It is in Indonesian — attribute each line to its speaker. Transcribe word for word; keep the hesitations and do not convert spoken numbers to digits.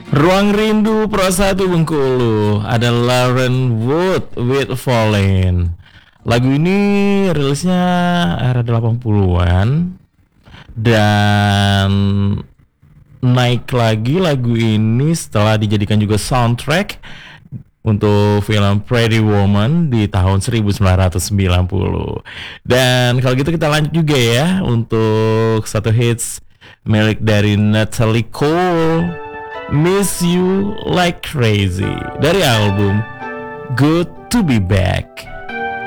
Speaker 1: Ruang Rindu Pro satu Bengkulu ada Lauren Wood with Fallen. Lagu ini rilisnya era delapan puluhan dan naik lagi lagu ini setelah dijadikan juga soundtrack untuk film Pretty Woman di tahun seribu sembilan ratus sembilan puluh. Dan kalau gitu kita lanjut juga ya untuk satu hits milik dari Natalie Cole, Miss You Like Crazy dari album Good to Be Back.